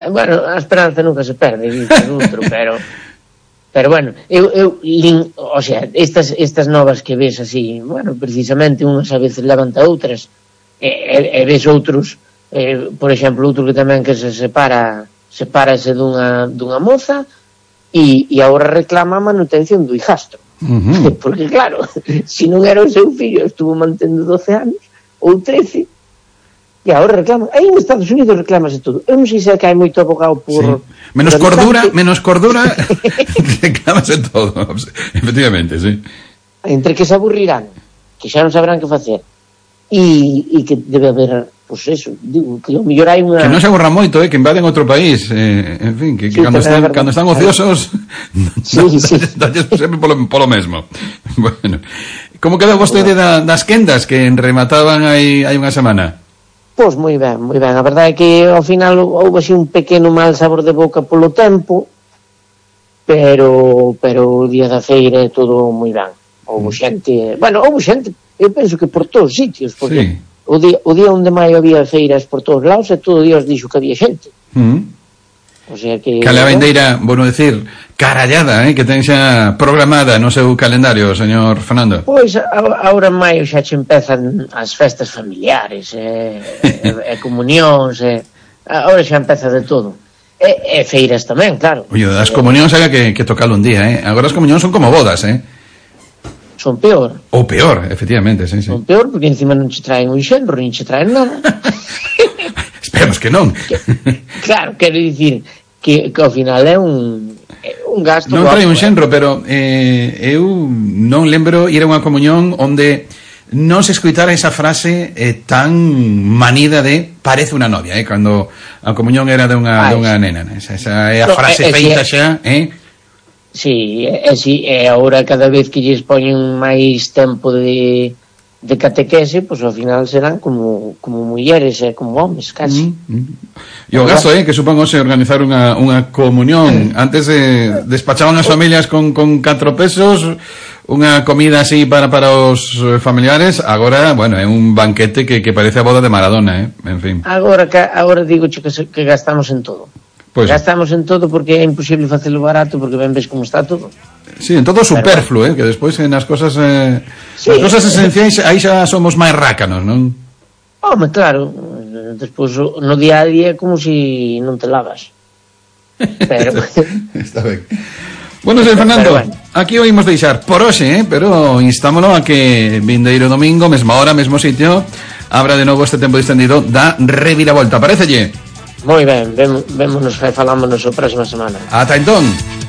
Bueno, a esperanza nunca se perde, dices outro, pero bueno, o sea, estas novas que ves así, bueno, precisamente unhas a veces levanta outras, e ves outros, por exemplo, outro que tamén que se sepárase dunha moza e agora reclama a manutención do hijastro. Porque claro, se non era o seu fillo, estuvo mantendo 12 anos ou 13, e agora reclama. Aí en Estados Unidos reclámase todo. Eu non sei se hai moito abogado por... Sí. Menos cordura reclámase todo. Efectivamente, sí. Entre que se aburrirán, que xa non sabrán que facer, e que debe haber, pois eso, digo, que o mellor hai unha... Que non se aburra moito, que invaden outro país, en fin, que sí, cando están ociosos dalles sempre polo mesmo. Bueno, como quedou vostede das quendas que remataban hai unha semana? Pois moi ben, a verdade é que ao final houve así un pequeno mal sabor de boca polo tempo, pero o día da feira é todo moi ben. Houve xente, eu penso que por todos os sitios, porque o día 1 de maio había feiras por todos lados e todo Dios dixo que había xente. O sea que... Cale a vendeira, bueno decir, carallada, que ten xa programada no seu calendario, señor Fernando? Pois, agora en maio xa che empezan as festas familiares, e comunións, agora xa empeza de todo. E feiras tamén, claro. Oye, as comunións hai que tocalo un día, Agora as comunións son como bodas, Son peor. Ou peor, efectivamente, sí. Son peor porque encima non che traen un xenro, nin che traen nada. Esperemos que non. Claro, quero dicir que ao final é un gasto. Non trae un xenro, pero eu non lembro ir a unha comunión onde non se escoitara esa frase tan manida de parece unha novia, cando a comunión era de unha nena, esa é a frase feita xa, Sí, e agora cada vez que lles poñen máis tempo de catequese, pois ao final serán como mulleres e como homes, casi. E o gasto, que supón hoxe organizar unha comunión. Antes despachaban as familias con 4 pesos, unha comida así para os familiares. Agora, bueno, é un banquete que parece a boda de Maradona, en fin. Agora digo que gastamos en todo. Pues gastamos en todo porque é imposible facelo barato, porque ben ves como está todo. Sí, en todo superfluo, que despois nas cosas nas cosas esenciais aí xa somos máis rácanos, non? Home, claro, despois no día a día é como se non te lavas. Pero está ben. Bueno, señor Fernando, aquí o imos deixar por hoxe, pero instámolo a que vindeiro domingo, mesma hora, mesmo sitio, abra de novo este tempo distendido da reviravolta. Parécelle? Moi ben, vémonos e falámonos a próxima semana. Ata entón.